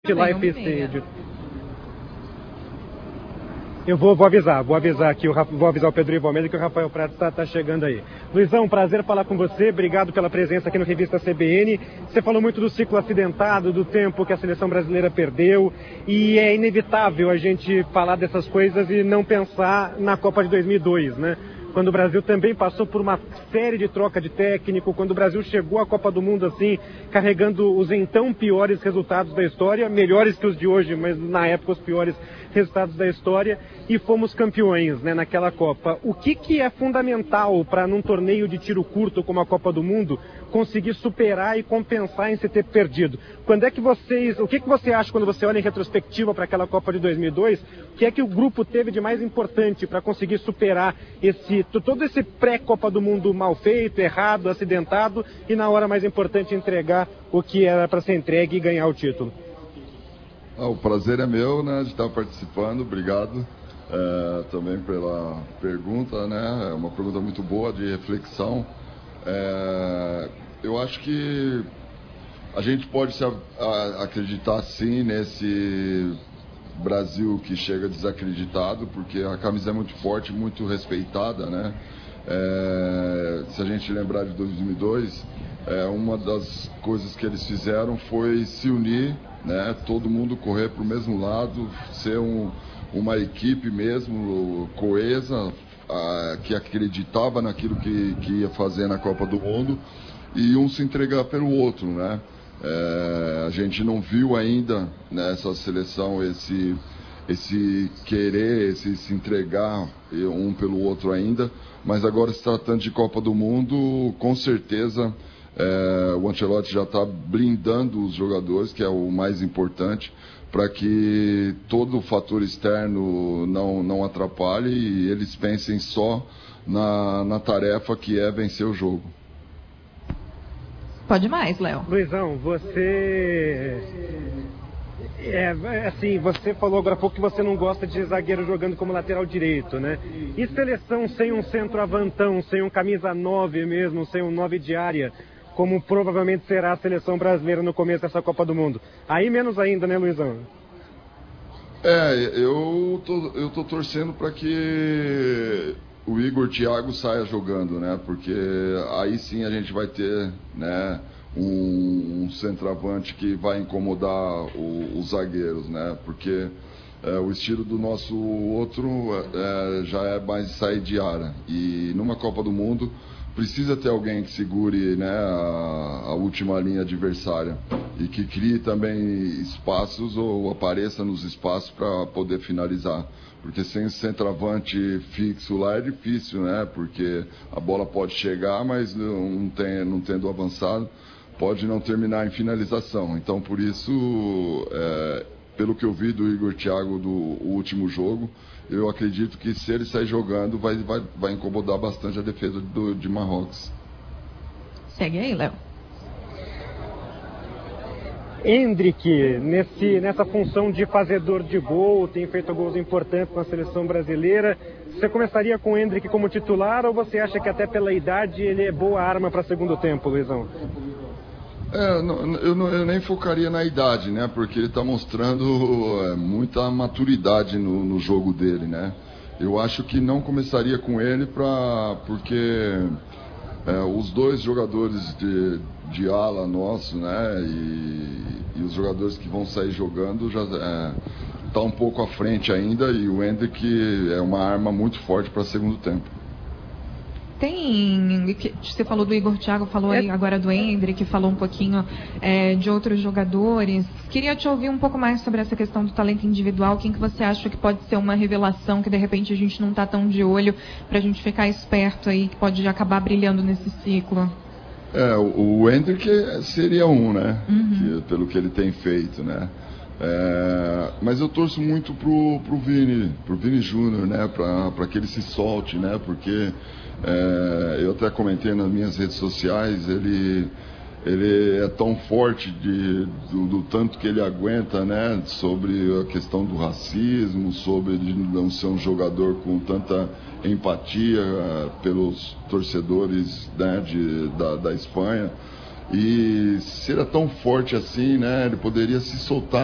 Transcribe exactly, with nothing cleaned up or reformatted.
Life Stage. Eu vou, vou avisar, vou avisar aqui, vou avisar o Pedro Ivo Almeida que o Rafael Prats está tá chegando aí. Luizão, prazer falar com você, obrigado pela presença aqui no Revista C B N. Você falou muito do ciclo acidentado, do tempo que a seleção brasileira perdeu, e é inevitável a gente falar dessas coisas e não pensar na Copa de dois mil e dois, né? Quando o Brasil também passou por uma série de troca de técnico, quando o Brasil chegou à Copa do Mundo assim, carregando os então piores resultados da história, melhores que os de hoje, mas na época os piores resultados da história, e fomos campeões, né, naquela Copa. O que, que é fundamental para, num torneio de tiro curto como a Copa do Mundo, conseguir superar e compensar em se ter perdido? Quando é que vocês, o que, que você acha quando você olha em retrospectiva para aquela Copa de dois mil e dois? O que é que o grupo teve de mais importante para conseguir superar esse, todo esse pré-Copa do Mundo mal feito, errado, acidentado, e na hora mais importante entregar o que era para ser entregue e ganhar o título? Ah, o prazer é meu, né, de estar participando, obrigado é, também pela pergunta, né, é uma pergunta muito boa de reflexão. É, eu acho que a gente pode se a, a, acreditar sim nesse Brasil que chega desacreditado, porque a camisa é muito forte, muito respeitada, né? É, se a gente lembrar de dois mil e dois, é, uma das coisas que eles fizeram foi se unir, né? Todo mundo correr para o mesmo lado, ser um, uma equipe mesmo coesa, a, que acreditava naquilo que, que ia fazer na Copa do Mundo, e um se entregar pelo outro, né? É, a gente não viu ainda nessa seleção esse, esse querer, esse se entregar um pelo outro ainda, mas agora, se tratando de Copa do Mundo, com certeza é, o Ancelotti já está blindando os jogadores, que é o mais importante, para que todo o fator externo não, não atrapalhe e eles pensem só na, na tarefa que é vencer o jogo. Pode mais, Léo. Luizão, você... É, assim, você falou agora há pouco que você não gosta de zagueiro jogando como lateral direito, né? E seleção sem um centroavantão, sem um camisa nove mesmo, sem um nove de área, como provavelmente será a seleção brasileira no começo dessa Copa do Mundo? Aí menos ainda, né, Luizão? É, eu tô, eu tô torcendo para que o Igor Thiago saia jogando, né? Porque aí sim a gente vai ter, né, um, um centroavante que vai incomodar o, os zagueiros, né? Porque é, o estilo do nosso outro é, já é mais de sair de área. E numa Copa do Mundo precisa ter alguém que segure, né, a, a última linha adversária e que crie também espaços ou apareça nos espaços para poder finalizar. Porque sem centroavante fixo lá é difícil, né? Porque a bola pode chegar, mas não, tem, não tendo avançado, pode não terminar em finalização. Então, por isso, é, pelo que eu vi do Igor Thiago do último jogo, eu acredito que se ele sair jogando, vai, vai, vai incomodar bastante a defesa do, de Marrocos. Segue aí, Léo. Endrick, nesse, nessa função de fazedor de gol, tem feito gols importantes na seleção brasileira. Você começaria com o Endrick como titular ou você acha que até pela idade ele é boa arma para segundo tempo, Luizão? É, não, eu, não, eu nem focaria na idade, né? Porque ele está mostrando é, muita maturidade no, no jogo dele, né? Eu acho que não começaria com ele pra, porque é, os dois jogadores de, de ala nosso, né? E, e os jogadores que vão sair jogando já é, tá um pouco à frente ainda, e o Endrick é uma arma muito forte para segundo tempo. Tem, você falou do Igor Thiago, falou aí agora do Endrick, falou um pouquinho é, de outros jogadores. Queria te ouvir um pouco mais sobre essa questão do talento individual. Quem que você acha que pode ser uma revelação que de repente a gente não está tão de olho, para a gente ficar esperto aí, que pode acabar brilhando nesse ciclo? É, o, o Endrick seria um, né? Uhum. Que, pelo que ele tem feito, né? É, mas eu torço muito pro, pro Vini, pro Vini Júnior, né? Para que ele se solte, né? Porque é, eu até comentei nas minhas redes sociais, ele, ele é tão forte de, do, do tanto que ele aguenta, né? Sobre a questão do racismo, sobre de não ser um jogador com tanta empatia uh, pelos torcedores, né? de, da, da Espanha. E se ele é tão forte assim, né? Ele poderia se soltar